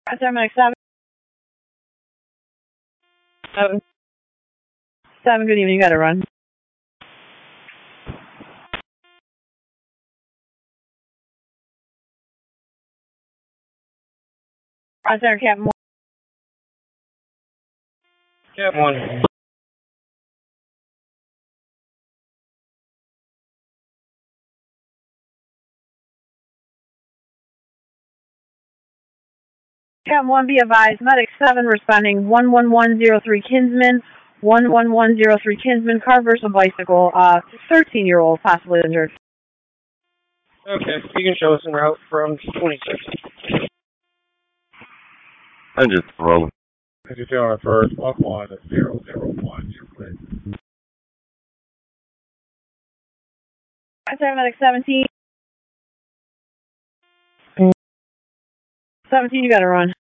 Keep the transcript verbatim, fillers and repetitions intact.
Medic seven. Seven. Seven, good evening, you gotta run. Center, Captain one. Captain one. Captain one, be advised, Medic seven responding one one one zero three Kinsman, one one one zero three Kinsman, car versus a bicycle, uh, thirteen-year-old possibly injured. Okay, you can show us en route from twenty-six. I'm just rolling. As you're doing it first, walk one at zero zero one, you're clear. Medic seventeen. seventeen, you gotta run.